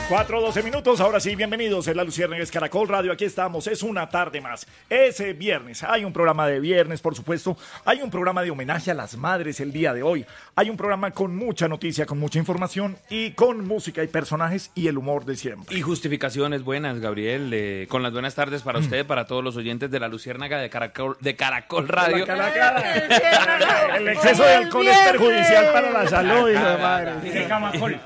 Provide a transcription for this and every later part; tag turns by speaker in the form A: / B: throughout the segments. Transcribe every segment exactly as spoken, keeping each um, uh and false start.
A: cuatro doce minutos, ahora sí, bienvenidos en La Luciérnaga Caracol Radio, aquí estamos, es una tarde más, es eh, viernes, hay un programa de viernes, por supuesto, hay un programa de homenaje a las madres el día de hoy, hay un programa con mucha noticia, con mucha información y con música y personajes y el humor de siempre.
B: Y justificaciones buenas, Gabriel, eh, con las buenas tardes para usted, para todos los oyentes de La Luciérnaga de Caracol, de Caracol Radio.
A: La cara, cara. El exceso de alcohol es perjudicial para la salud, hijo de madre.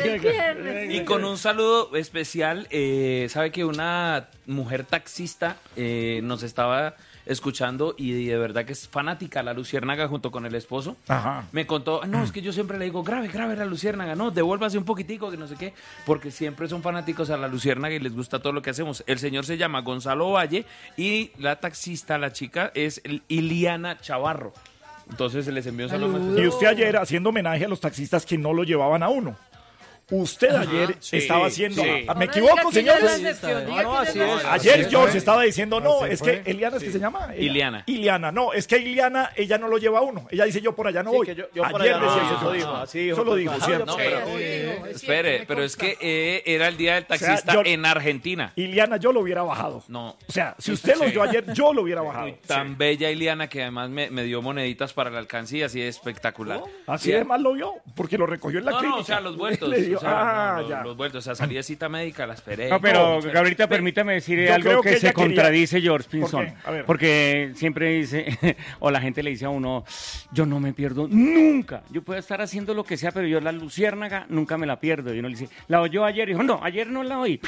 B: Y con un saludo especial, eh, sabe que una mujer taxista eh, nos estaba escuchando y de verdad que es fanática a La Luciérnaga junto con el esposo.
A: Ajá.
B: Me contó, no, es que yo siempre le digo, grave, grave La Luciérnaga, no, devuélvase un poquitico, que no sé qué, porque siempre son fanáticos a La Luciérnaga y les gusta todo lo que hacemos. El señor se llama Gonzalo Valle y la taxista, la chica, es Iliana Chavarro. Entonces se les envió un saludo.
A: Y usted ayer haciendo homenaje a los taxistas que no lo llevaban a uno. Usted ayer
B: Ajá, sí,
A: estaba haciendo...
B: sí.
A: ¿Me no equivoco, señores?
C: No, no, así es.
A: Ayer George estaba diciendo, no, es que Eliana es que se llama. Ella.
B: Iliana.
A: Iliana, no, es que Iliana, ella no lo lleva a uno. Ella dice, yo por allá no
C: Sí,
A: voy.
C: que yo- yo por
A: ayer
C: allá no
A: decía
C: voy,
A: eso.
C: eso dijo, así dijo.
A: Eso lo dijo,
C: Ah,
A: ¿cierto?
B: No,
C: Sí,
B: pero,
C: sí,
B: espere, pero es que eh, era el día del taxista
A: O sea, yo-
B: en Argentina.
A: Iliana, yo lo hubiera bajado.
B: No.
A: O sea, si usted lo
B: Sí.
A: vio ayer, yo lo hubiera bajado.
B: Tan bella Iliana que además me, me dio moneditas para la alcancía, así espectacular.
A: Así
B: Y-
A: además lo vio, porque lo recogió en la
B: No,
A: clínica.
B: no, o sea, los vueltos.
A: Le dio-
B: o sea,
A: ah,
B: no, no,
A: ya.
B: los vueltos. O sea, salí de cita médica, la esperé.
D: No, pero
A: No,
D: Gabrielita, permítame decir
A: yo
D: algo
A: creo
D: que,
A: que
D: se
A: ella quería-
D: contradice George
A: ¿Por
D: Pinzón.
A: qué? A ver.
D: Porque siempre dice, o la gente le dice a uno, yo no me pierdo nunca. Yo puedo estar haciendo lo que sea, pero yo la Luciérnaga nunca me la pierdo. Y uno le dice, ¿la oyó ayer? Y dijo, no, ayer no la oí.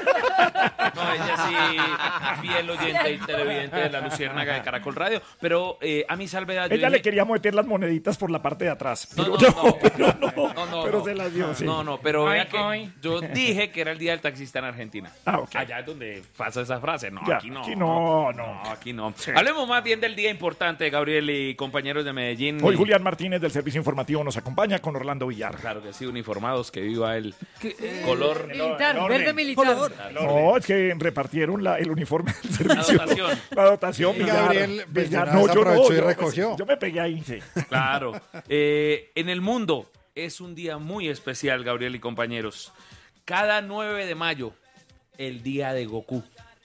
B: No, ella sí, fiel oyente y televidente de La Luciérnaga de Caracol Radio. Pero eh, a mi salvedad. yo
A: Ella le
B: dije-
A: quería meter las moneditas por la parte de atrás.
B: No,
A: Pero
B: no,
A: no,
B: no,
A: pero no,
B: no, no,
A: pero
B: no.
A: se las dio, sí.
B: No, no, pero
D: Ay,
B: vea que
D: ay.
B: yo dije que era el día del taxista en Argentina.
A: Ah, ok.
B: Allá es donde pasa esa frase. No,
A: Ya,
B: aquí no.
A: aquí no, no.
B: aquí no. Hablemos más bien del día importante, Gabriel y compañeros de Medellín.
A: Hoy Julián Martínez del Servicio Informativo nos acompaña con Orlando Villar.
B: Claro que sí, uniformados, que viva el color.
E: Militar,
A: orden.
E: verde militar.
A: No, es que repartieron la, el uniforme del servicio.
B: dotación.
A: La dotación.
F: Y
A: Villar,
F: Gabriel, pues,
A: Villar.
F: de una
A: No,
F: vez
A: yo no.
F: aprovechó y
A: Yo,
F: recogió.
A: yo me pegué ahí, sí.
B: Claro. Eh, en el mundo es un día muy especial, Gabriel y compañeros. Cada nueve de mayo, el día de Goku.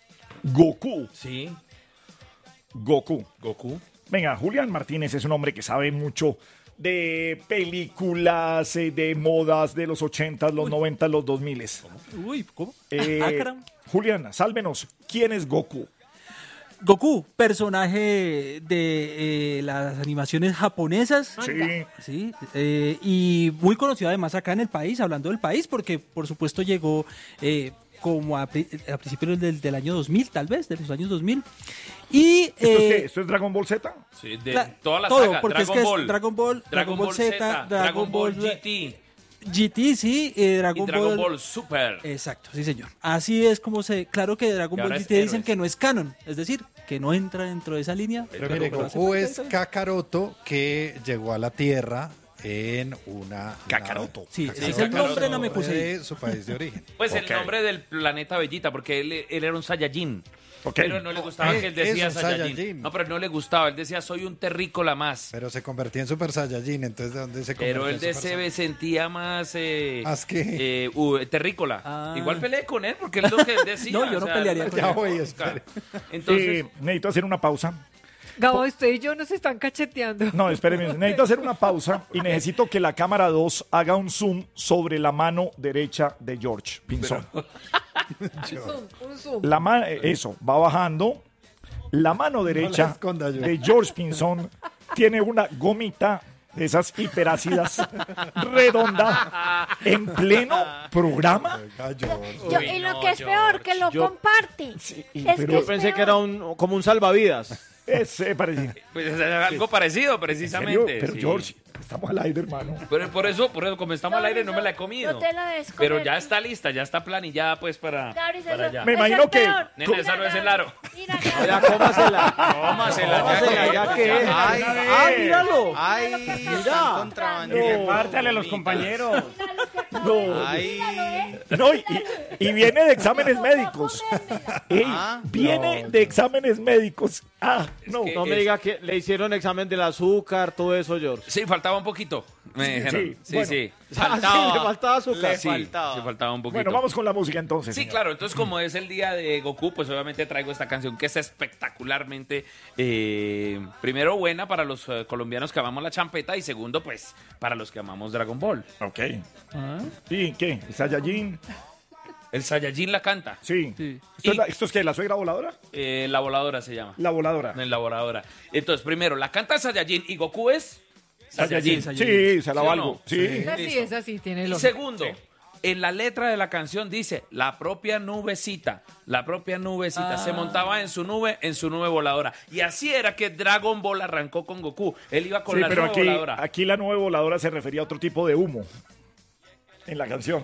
A: Goku.
B: Sí.
A: Goku.
B: Goku.
A: Venga, Julián Martínez es un hombre que sabe mucho de películas, eh, de modas de los ochentas, los noventas, los dos miles.
C: Uy, ¿cómo?
A: Eh,
C: Ah, caramba.
A: Julián, sálvenos. ¿Quién es Goku?
C: Goku, personaje de eh, las animaciones japonesas.
A: Sí.
C: Sí, eh, y muy conocido además acá en el país, hablando del país, porque por supuesto llegó eh, como a, pri- a principios del, del año dos mil, tal vez, de los años dos mil. Y
A: ¿Esto, es
C: eh,
A: qué? ¿Esto es Dragon Ball Z?
B: Sí, de
C: Cla-
B: toda la
C: todo,
B: saga.
C: porque es
B: Dragon
C: que es
B: Ball.
C: Dragon Ball,
B: Dragon Ball Z, Dragon Ball G T
C: G T, sí, eh,
B: y
C: Dragon,
B: Dragon Ball Super.
C: Exacto, sí señor. Así es como se... Claro que Dragon
B: Que
C: Ball
B: ahora
C: G
B: es
C: T dicen
B: héroes.
C: que no es canon, es decir, que no entra dentro de esa línea.
F: Pero mire, Goku es Kakaroto que llegó a la Tierra en una...
A: Kakaroto.
C: Sí,
F: una-
C: ese es el nombre de Namekusei.
F: de su país de origen.
B: Pues
A: Ok.
B: el nombre del planeta Bellita, porque él, él era un Saiyajin.
A: Ok.
B: Pero no le gustaba
F: Es-
B: que él decía
F: es un
B: Saiyajin.
F: Saiyajin.
B: No, pero no le gustaba. Él decía, soy un terrícola más.
F: Pero se convertía en Super Saiyajin, entonces ¿de dónde se convirtió
B: Pero él
F: en
B: de
F: Super
B: se
F: Saiyajin?
B: sentía más... Eh,
F: ¿Más qué?
B: eh, uh, terrícola.
C: Ah.
B: Igual peleé con él, porque es lo que él decía.
C: No, yo no pelearía con
F: Ya
C: él.
F: voy, espere.
B: Entonces...
A: Eh, necesito hacer una pausa.
E: Gabo, usted y yo nos están cacheteando.
A: No, espéreme, necesito hacer una pausa y necesito que la cámara dos haga un zoom sobre la mano derecha de George Pinzón.
E: Un zoom, un zoom.
A: La ma- eh, eso, va bajando. La mano derecha
F: esconda, yo.
A: de George Pinzón tiene una gomita de esas hiperácidas redonda en pleno programa.
F: Oiga, George.
G: Yo-
B: Uy,
G: y lo
B: no,
G: que es peor, que lo
C: Yo-
G: comparte.
A: y-
G: Es
A: pero
G: que
A: yo
G: es
C: Pensé que
G: peor.
C: era un, como un salvavidas.
A: Es eh, parecido.
B: Pues es algo parecido,
A: ¿En serio?
B: precisamente.
A: Pero
B: sí.
A: George, estamos al aire, hermano.
B: Pero por eso, por eso, como estamos al aire, no me la he comido.
G: No te la des
B: Pero
G: comer.
B: ya está lista, ya está planillada, pues, para,
G: Gabriel,
B: para
G: eso-
B: allá.
A: Me
G: eso
A: imagino
G: es
A: que-
G: peor.
B: Nene, esa no es el aro.
G: Mira,
C: Ya, cómasela.
B: Tómasela, ya
C: Cómasela,
B: que-
C: ya que.
H: Ay,
C: Ah, míralo.
H: ay,
G: Mira.
H: están contrabando.
A: No.
D: Repártale a los compañeros.
G: mira lo que acabo
A: No.
G: de-
H: Ay.
G: míralo, ¿eh?
A: No, y, y viene de exámenes médicos. Ey,
H: Ah,
A: viene de exámenes médicos. Ah, no.
B: que-
I: No me
B: es-
I: diga que le hicieron examen del azúcar, todo eso, George.
B: Sí, faltaba un poquito. Me dijeron.
A: sí,
B: Sí,
A: bueno.
B: sí.
G: Ah, sí, le faltaba azúcar.
B: Le sí,
G: faltaba.
B: sí, faltaba un poquito.
A: Bueno, vamos con la música entonces.
B: Sí,
A: señor.
B: claro. Entonces, como es el día de Goku, pues obviamente traigo esta canción que es espectacularmente, eh, primero, buena para los eh, colombianos que amamos la champeta y segundo, pues, para los que amamos Dragon Ball.
A: Ok.
C: Ah,
A: ¿Y qué? ¿Saiyajin?
B: El Saiyajin la canta.
A: Sí.
C: sí.
A: ¿Esto, es
B: Y-
A: la, ¿Esto es qué? ¿La suegra voladora?
B: Eh, la voladora se llama.
A: La voladora.
B: En la voladora. Entonces, primero, la canta Saiyajin y Goku es
A: Saiyajin.
B: Saiyajin.
A: Sí, se la
B: ¿Sí o
A: valgo.
B: no?
A: Sí.
E: Es así,
B: Listo.
E: es así, tiene
B: Y
E: lógica.
B: segundo, en la letra de la canción dice, la propia nubecita, la propia nubecita se montaba en su nube, en su nube voladora. Y así era que Dragon Ball arrancó con Goku. Él iba con
A: Sí,
B: la
A: pero
B: nube
A: aquí,
B: voladora.
A: aquí la nube voladora se refería a otro tipo de humo en la canción.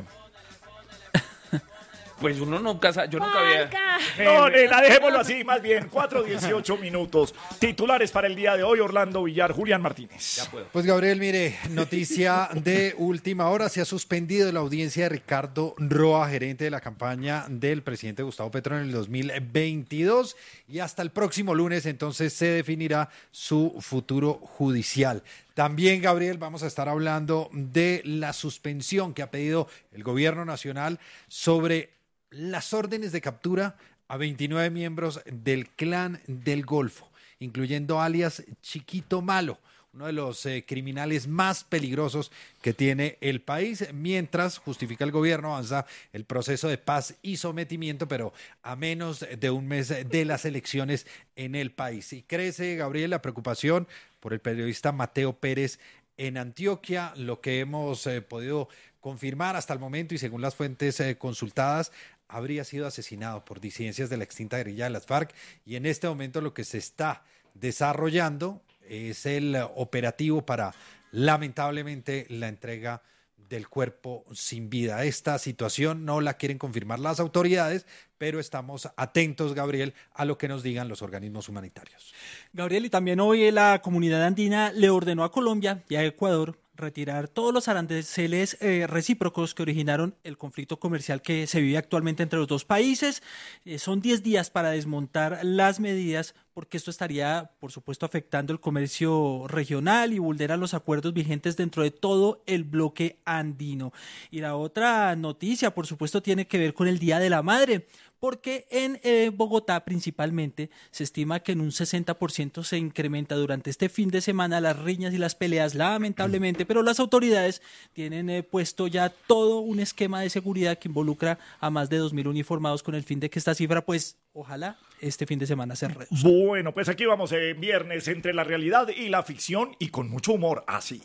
B: Pues uno nunca sabe, yo nunca había...
A: No, nena, dejémoslo así, más bien. cuatro dieciocho minutos. Titulares para el día de hoy, Orlando Villar, Julián Martínez.
F: Pues Gabriel, mire, noticia de última hora, se ha suspendido la audiencia de Ricardo Roa, gerente de la campaña del presidente Gustavo Petro en el dos mil veintidós, y hasta el próximo lunes entonces se definirá su futuro judicial. También, Gabriel, vamos a estar hablando de la suspensión que ha pedido el gobierno nacional sobre las órdenes de captura a veintinueve miembros del Clan del Golfo, incluyendo alias Chiquito Malo, uno de los eh, criminales más peligrosos que tiene el país, mientras justifica el gobierno, avanza el proceso de paz y sometimiento, pero a menos de un mes de las elecciones en el país. Y crece, Gabriel, la preocupación por el periodista Mateo Pérez en Antioquia, lo que hemos eh, podido confirmar hasta el momento y según las fuentes eh, consultadas, habría sido asesinado por disidencias de la extinta guerrilla de las FARC, y en este momento lo que se está desarrollando es el operativo para, lamentablemente, la entrega del cuerpo sin vida. Esta situación no la quieren confirmar las autoridades, pero estamos atentos, Gabriel, a lo que nos digan los organismos humanitarios.
C: Gabriel, y también hoy la comunidad andina le ordenó a Colombia y a Ecuador retirar todos los aranceles eh, recíprocos que originaron el conflicto comercial que se vive actualmente entre los dos países. Eh, son diez días para desmontar las medidas, porque esto estaría, por supuesto, afectando el comercio regional y vulnera los acuerdos vigentes dentro de todo el bloque andino. Y la otra noticia, por supuesto, tiene que ver con el Día de la Madre, porque en eh, Bogotá principalmente se estima que en un sesenta por ciento se incrementa durante este fin de semana las riñas y las peleas, lamentablemente, pero las autoridades tienen eh, puesto ya todo un esquema de seguridad que involucra a más de dos mil uniformados con el fin de que esta cifra, pues, ojalá este fin de semana se reduzca.
A: Bueno, pues aquí vamos, eh, viernes entre la realidad y la ficción y con mucho humor, así.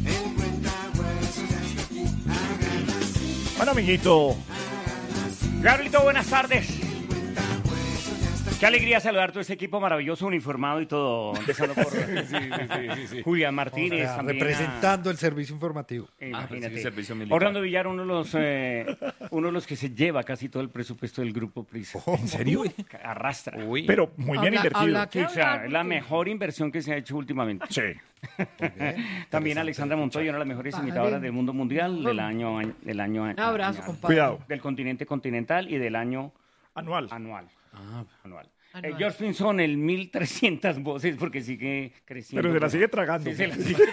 A: Bueno, amiguito.
D: Gabrielito, buenas tardes. Qué alegría saludar todo este equipo maravilloso, uniformado y todo. Empezando por Julián Martínez.
F: O sea,
D: también
F: representando el servicio informativo.
D: a- imagínate.
B: Ah, pues sí, servicio militar.
D: Orlando Villar, uno de los eh, uno de los que se lleva casi todo el presupuesto del grupo Prisa.
A: ¿En serio?
D: Arrastra.
B: Uy.
A: Pero muy bien
E: Habla-
A: invertido.
E: habla-
D: Sí, o sea,
E: hablar,
D: es la
E: porque-
D: mejor inversión que se ha hecho últimamente.
A: Sí.
D: También Alexandra Montoya, una de las mejores
E: Vale.
D: imitadoras del mundo mundial del año del año
E: Un abrazo, compadre.
A: Cuidado.
D: del continente continental y del año
A: Anual.
D: anual. anual.
E: Anual.
D: Eh, George Pinson, el mil trescientas voces, porque sigue creciendo.
A: Pero se la sigue tragando.
D: Sí, se la sigue.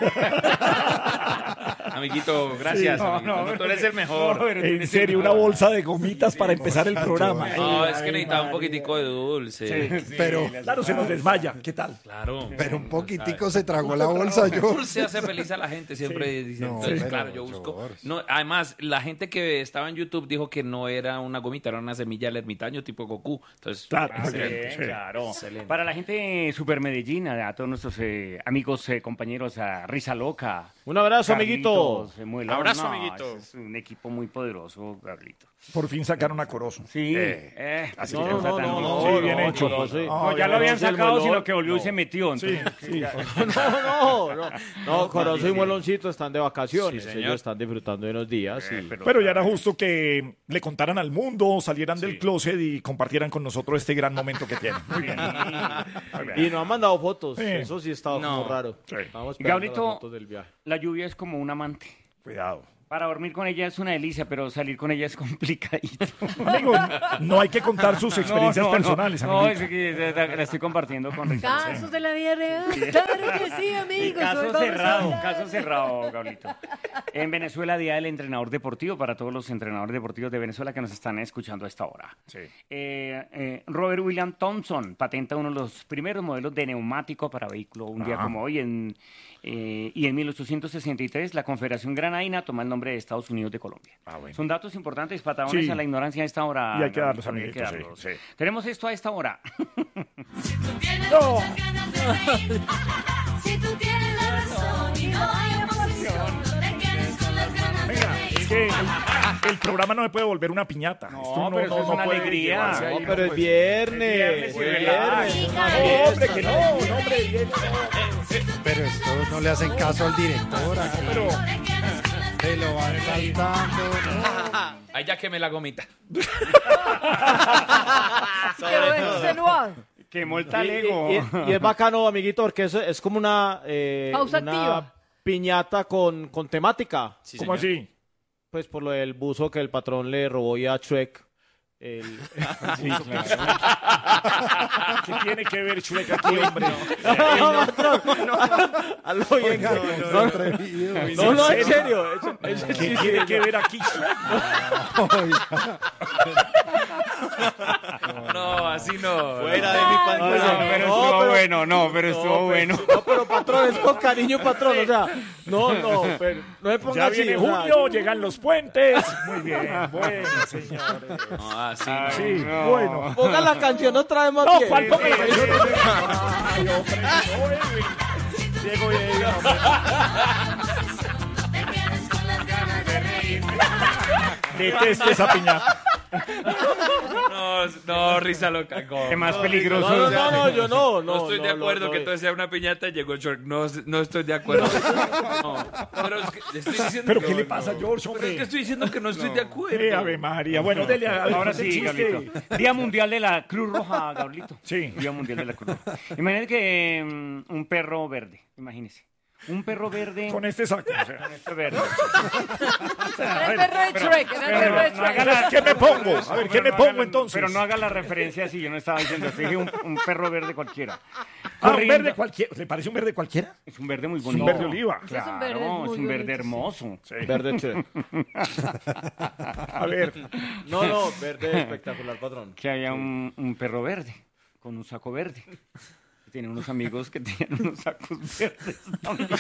B: Amiguito, gracias.
D: Sí, no,
B: amiguito.
D: no,
B: No, tú
D: pero-
B: eres el mejor.
D: no, pero-
A: En serio, una bolsa de gomitas para empezar el programa.
B: No, es que necesitaba un poquitico de dulce.
F: Pero,
A: Claro, se nos desmaya. ¿Qué tal?
B: Claro.
F: pero un poquitico se tragó la bolsa, yo.
B: Dulce hace feliz a la gente, siempre dicen.
F: No,
B: Entonces,
F: pero,
B: claro, yo busco.
F: George.
B: No, además, la gente que estaba en YouTube dijo que no era una gomita, era una semilla del ermitaño tipo Goku. Entonces,
A: Claro,
B: excelente.
A: sí.
D: Claro.
B: Excelente.
D: Para la gente super Medellín, a todos nuestros eh, amigos, eh, compañeros, a Risa Loca.
G: Un abrazo,
D: Carlitos,
G: amiguito.
D: eh, Muelón.
B: Abrazo,
D: No,
B: amiguito.
D: Es un equipo muy poderoso, Carlito.
A: Por fin sacaron a Corozo.
D: Sí.
A: Eh,
D: eh,
A: así
D: qué
G: No,
D: cosa
G: no,
D: tan
G: no,
D: linda.
G: no,
A: Sí, bien
G: no,
A: hecho.
G: no, sí.
A: No,
D: No, ya lo habían
G: Corozo y
D: sacado,
G: Muelón,
D: sino que volvió y
G: no.
D: se metió.
A: Sí,
D: entonces,
A: sí.
G: No, no, no. No, Corozo y Mueloncito están de vacaciones.
B: Sí, señor.
G: Ellos están disfrutando de unos días. y-
A: Pero ya era justo que le contaran al mundo, salieran del closet y compartieran con nosotros este gran momento que tienen. Muy bien.
G: Y no han mandado fotos.
A: Sí.
G: Eso sí estaba
B: No.
G: como raro.
A: Sí.
G: Estamos
D: Y
G: esperando
D: Gabrielito,
G: las fotos del viaje.
D: la lluvia es como un amante.
A: Cuidado.
D: Para dormir con ella es una delicia, pero salir con ella es complicadito.
A: Amigo, no hay que contar sus experiencias
D: No, no,
A: personales,
D: no,
A: amiguito.
D: es que la, la estoy compartiendo con Ricardo.
E: Casos de la vida real. Claro que sí, amigos.
D: Caso
E: Hoy vamos a
D: cerrado,
E: hablar.
D: caso cerrado, Gablito. En Venezuela, Día del Entrenador Deportivo, para todos los entrenadores deportivos de Venezuela que nos están escuchando a esta hora.
A: Sí.
D: Eh, eh, Robert William Thompson patenta uno de los primeros modelos de neumático para vehículo un día
A: Ah.
D: como hoy. En, eh, y en mil ochocientos sesenta y tres, la Confederación Granadina toma el nombre de Estados Unidos de Colombia.
A: Ah, bueno.
D: Son datos importantes, patagones
A: Sí.
D: a la ignorancia a esta hora.
A: Y hay que darlos,
D: Gablito, hay que
A: amiguitos, sí,
D: darlos.
A: sí.
D: Tenemos esto a esta hora.
A: No.
H: Si tú tienes la razón y no hay oposición, no te quedes con las ganas de
A: Venga,
H: reír.
A: es que el, el programa no se puede volver una piñata.
D: No,
A: Esto
D: pero eso es una
A: puede
D: alegría.
A: llevarse ahí,
G: No, pero es
A: pues.
G: viernes.
A: viernes,
G: Es
A: sí,
G: viernes.
A: relax.
G: es una
A: No,
G: fiesta.
A: hombre, que no, no, hombre, viernes, no.
F: Pero esto no le hacen caso al director. aquí.
A: Pero,
F: Se lo van saltando. ¿no?
B: Ahí ya quemé la gomita.
E: Quedó extenuado.
D: Quemó el
G: Y,
D: talego.
G: y- y- y es bacano, amiguito, porque es, es como una, eh,
E: Pausa
G: una
E: activa.
G: piñata con, con temática.
A: ¿cómo así?
G: Pues por lo del buzo que el patrón le robó ya a Shrek. El,
D: Sí, claro.
A: ¿Qué tiene que ver Shrek aquí, hombre?
G: a lo bien.
F: No,
G: No,
F: atrevido.
G: no, no, en serio. es- es-
A: ¿Qué
G: sí,
A: tiene
G: sí,
A: que ver aquí Shrek?
B: No, así no.
I: Fuera de mi
D: No,
I: pantalla.
D: no, pero
G: No,
D: estuvo
G: pero-
D: bueno, no, pero estuvo
G: No,
D: bueno.
G: pero- no, pero patrón, es con cariño, patrón. O sea, no, no, pero no me ponga
A: Ya
G: así.
A: viene
G: o sea,
A: junio, llegan los puentes. Muy bien, bueno, señores.
B: No, así
D: Ay,
B: no.
A: Sí,
D: no.
A: bueno.
G: Ponga la canción otra vez más
A: No,
G: bien.
A: ¿cuál ponga la canción? Ay, hombre, no, Edwin. Diego, eh, hombre.
H: Te quedes con las ganas de reír.
A: Deteste esa piñata.
B: No, no, risa loca.
D: Es más peligroso.
G: No, no, no, no, yo no.
B: No,
G: No,
B: estoy de
G: no,
B: acuerdo
G: no,
B: que
G: no.
B: todo sea una piñata y llegó Shrek. No, no estoy de acuerdo. No, pero es que le estoy diciendo
A: ¿Pero
B: que-
A: qué le pasa, George,
B: Pero es
A: hombre?
B: que estoy diciendo que no estoy de acuerdo.
A: Eh, Ave María. Bueno, dele a
D: Ahora
A: ese
D: sí,
A: chiste.
D: Gablito. Día Mundial de la Cruz Roja, Gablito.
A: Sí.
D: Día Mundial de la Cruz Roja. Imagínate que mm, un perro verde, imagínese. Un perro verde.
A: Con este saco. o sea.
D: este verde.
E: Era el perro de Shrek, era el
D: pero
E: perro de
D: no haga
E: Shrek.
D: la-
A: ¿Qué me pongo? A ver, ¿qué
D: Pero
A: me
D: no
A: pongo
D: haga-
A: entonces?
D: Pero no haga la referencia así, yo no estaba diciendo, dije un, un perro verde cualquiera.
A: Ah, un
D: Corriendo.
A: verde cualquiera. ¿Le parece un verde cualquiera?
D: Es un verde muy
A: un
D: bonito.
A: verde oliva.
E: Ese es un verde
D: Claro,
E: muy
D: es un verde
E: bonito, sí.
D: hermoso.
G: Verde Shrek.
A: A ver,
G: No, no, verde espectacular, patrón.
D: Que haya un, un perro verde con un saco verde. Tiene unos amigos que tienen unos sacos verdes también.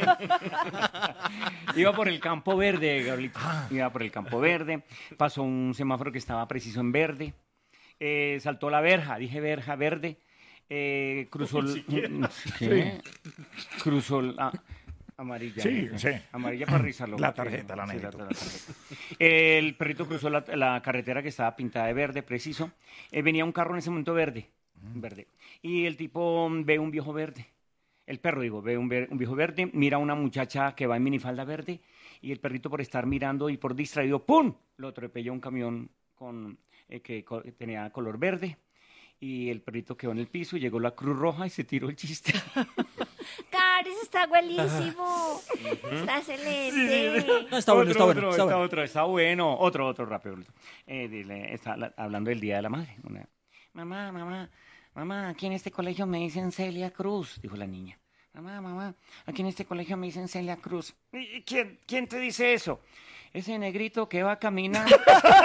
D: Iba por el campo verde, Gablito. Iba por el campo verde. Pasó un semáforo que estaba preciso en verde. Eh, saltó la verja, dije verja verde. Eh, cruzó el, ¿Qué? Cruzó la amarilla.
A: Sí, sí.
D: Amarilla para rizarlo.
A: La tarjeta, la
D: Sí,
A: negrita.
D: la tarjeta. El perrito cruzó la, la carretera que estaba pintada de verde, preciso. Eh, venía un carro en ese momento verde, verde. Y el tipo ve un viejo verde. El perro, digo, ve un, ver- un viejo verde, mira a una muchacha que va en minifalda verde y el perrito por estar mirando y por distraído, ¡pum!, lo atropelló un camión con, eh, que co- tenía color verde. Y el perrito quedó en el piso, llegó la Cruz Roja y se tiró el chiste.
H: Caris, está buenísimo. Está excelente.
C: No, está bueno, está bueno.
D: otro,
C: Está
D: está
C: bueno.
D: otro, está bueno. Otro, otro rápido. Eh, dile, está la- hablando del Día de la Madre. Una, mamá, mamá, mamá, aquí en este colegio me dicen Celia Cruz, dijo la niña. Mamá, mamá, aquí en este colegio me dicen Celia Cruz. ¿Y quién, quién te dice eso? Ese negrito que va caminando.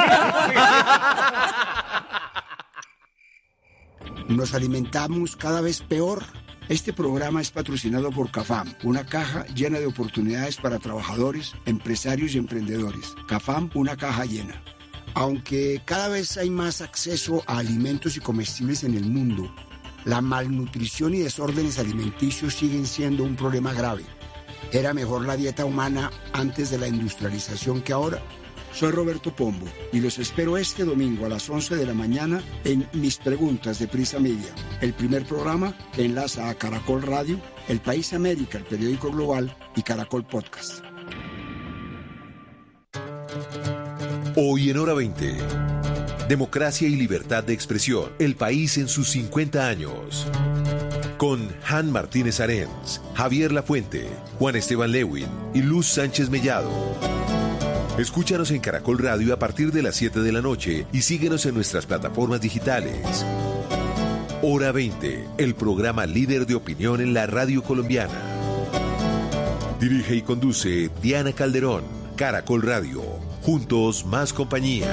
J: Nos alimentamos cada vez peor. Este programa es patrocinado por CAFAM, una caja llena de oportunidades para trabajadores, empresarios y emprendedores. CAFAM, una caja llena. Aunque cada vez hay más acceso a alimentos y comestibles en el mundo, la malnutrición y desórdenes alimenticios siguen siendo un problema grave. ¿Era mejor la dieta humana antes de la industrialización que ahora? Soy Roberto Pombo y los espero este domingo a las once de la mañana en Mis Preguntas de Prisa Media, el primer programa que enlaza a Caracol Radio, El País América, el periódico global y Caracol Podcast.
K: Hoy en Hora veinte. Democracia y libertad de expresión. El país en sus cincuenta años. Con Han Martínez Arens, Javier Lafuente, Juan Esteban Lewin y Luz Sánchez Mellado. Escúchanos en Caracol Radio a partir de las siete de la noche y síguenos en nuestras plataformas digitales. Hora veinte, el programa líder de opinión en la radio colombiana. Dirige y conduce Diana Calderón. Caracol Radio. Juntos más compañía.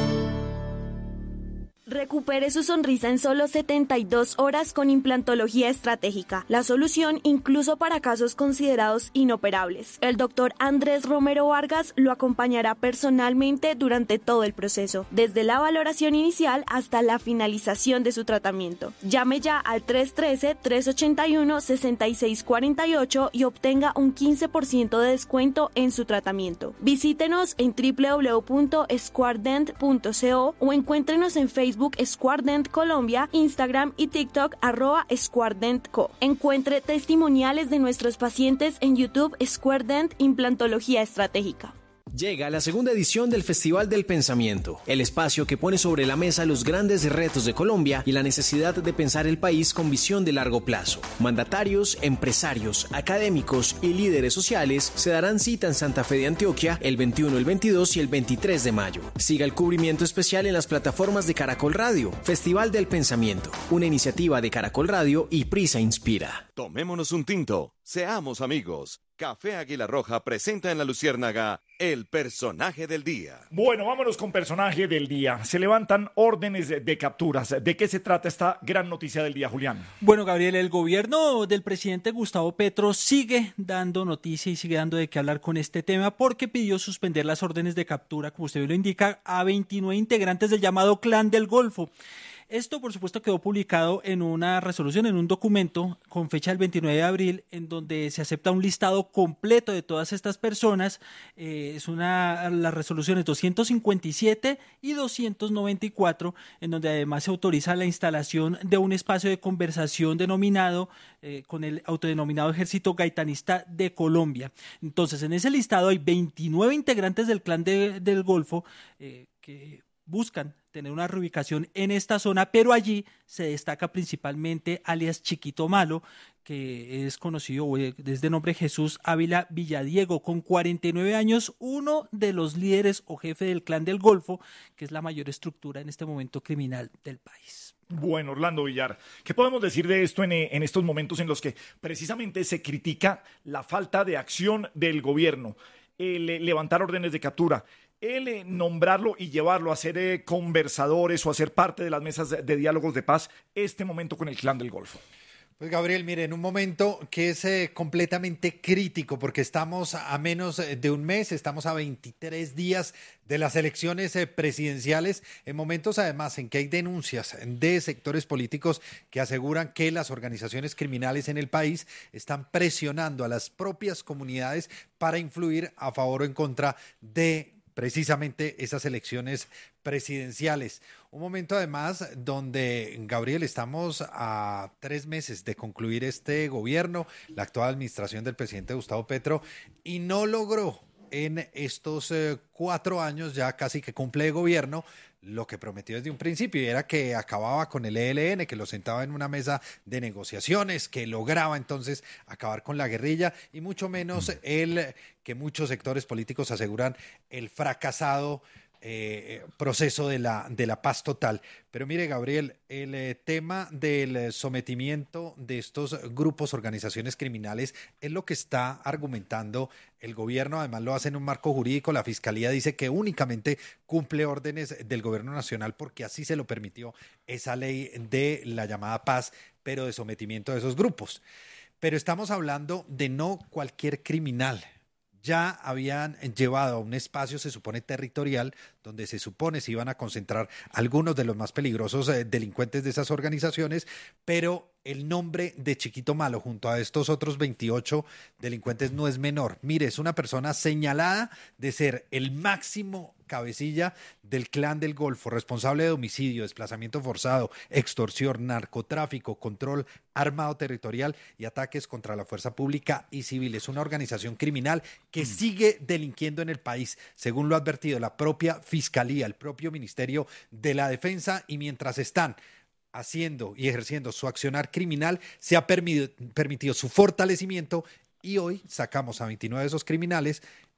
I: Recupere su sonrisa en solo setenta y dos horas con implantología estratégica. La solución incluso para casos considerados inoperables. El doctor Andrés Romero Vargas lo acompañará personalmente durante todo el proceso, desde la valoración inicial hasta la finalización de su tratamiento. Llame ya al tres uno tres, tres ocho uno, seis seis cuatro ocho y obtenga un quince por ciento de descuento en su tratamiento. Visítenos en doble u doble u doble u punto squardent punto co o encuéntrenos en Facebook Squardent Colombia, Instagram y TikTok arroba SquardentCo. Encuentre testimoniales de nuestros pacientes en YouTube Squardent Implantología Estratégica.
L: Llega la segunda edición del Festival del Pensamiento, el espacio que pone sobre la mesa los grandes retos de Colombia y la necesidad de pensar el país con visión de largo plazo. Mandatarios, empresarios, académicos y líderes sociales se darán cita en Santa Fe de Antioquia el veintiuno, el veintidós y el veintitrés de mayo. Siga el cubrimiento especial en las plataformas de Caracol Radio. Festival del Pensamiento, una iniciativa de Caracol Radio y Prisa Inspira.
M: Tomémonos un tinto, seamos amigos. Café Águila Roja presenta en La Luciérnaga el personaje del día.
A: Bueno, vámonos con personaje del día. Se levantan órdenes de, de capturas. ¿De qué se trata esta gran noticia del día, Julián?
C: Bueno, Gabriel, el gobierno del presidente Gustavo Petro sigue dando noticia y sigue dando de qué hablar con este tema porque pidió suspender las órdenes de captura, como usted lo indica, a veintinueve integrantes del llamado Clan del Golfo. Esto, por supuesto, quedó publicado en una resolución, en un documento con fecha del veintinueve de abril, en donde se acepta un listado completo de todas estas personas. Eh, es una, las resoluciones doscientos cincuenta y siete y doscientos noventa y cuatro, en donde además se autoriza la instalación de un espacio de conversación denominado eh, con el autodenominado Ejército Gaitanista de Colombia. Entonces, en ese listado hay veintinueve integrantes del Clan de, del Golfo eh, que buscan tener una reubicación en esta zona, pero allí se destaca principalmente alias Chiquito Malo, que es conocido desde nombre Jesús Ávila Villadiego, con cuarenta y nueve años, uno de los líderes o jefe del Clan del Golfo, que es la mayor estructura en este momento criminal del país.
A: Bueno, Orlando Villar, ¿qué podemos decir de esto en, en estos momentos en los que precisamente se critica la falta de acción del gobierno, el eh, levantar órdenes de captura, el eh, nombrarlo y llevarlo a ser eh, conversadores o a ser parte de las mesas de, de diálogos de paz, este momento con el Clan del Golfo?
F: Pues Gabriel, mire, en un momento que es eh, completamente crítico porque estamos a menos de un mes, estamos a veintitrés días de las elecciones eh, presidenciales, en momentos además en que hay denuncias de sectores políticos que aseguran que las organizaciones criminales en el país están presionando a las propias comunidades para influir a favor o en contra de precisamente esas elecciones presidenciales. Un momento además donde, Gabriel, estamos a tres meses de concluir este gobierno, la actual administración del presidente Gustavo Petro, y no logró en estos eh, cuatro años ya casi que cumple de gobierno lo que prometió desde un principio, y era que acababa con el E L N, que lo sentaba en una mesa de negociaciones, que lograba entonces acabar con la guerrilla, y mucho menos el que muchos sectores políticos aseguran el fracasado Eh, proceso de la, de la paz total. Pero mire, Gabriel, el eh, tema del sometimiento de estos grupos, organizaciones criminales, es lo que está argumentando el gobierno. Además lo hace en un marco jurídico. La Fiscalía dice que únicamente cumple órdenes del gobierno nacional porque así se lo permitió esa ley de la llamada paz, pero de sometimiento de esos grupos. Pero estamos hablando de no cualquier criminal. Ya habían llevado a un espacio, se supone territorial, donde se supone se iban a concentrar algunos de los más peligrosos eh, delincuentes de esas organizaciones, pero el nombre de Chiquito Malo junto a estos otros veintiocho delincuentes no es menor. Mire, es una persona señalada de ser el máximo cabecilla del Clan del Golfo, responsable de homicidio, desplazamiento forzado, extorsión, narcotráfico, control armado territorial y ataques contra la fuerza pública y civil. Es una organización criminal que sigue delinquiendo en el país, según lo ha advertido la propia Fiscalía, el propio Ministerio de la Defensa, y mientras están haciendo y ejerciendo su accionar criminal, se ha permitido, permitido su fortalecimiento, y hoy sacamos a veintinueve de esos criminales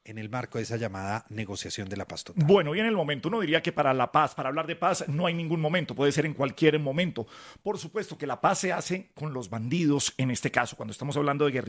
F: en el marco de esa llamada negociación de la paz total.
A: Bueno, y en el momento uno diría que para la paz, para hablar de paz, no hay ningún momento, puede ser en cualquier momento. Por supuesto que la paz se hace con los bandidos, en este caso, cuando estamos hablando de guerrilleros.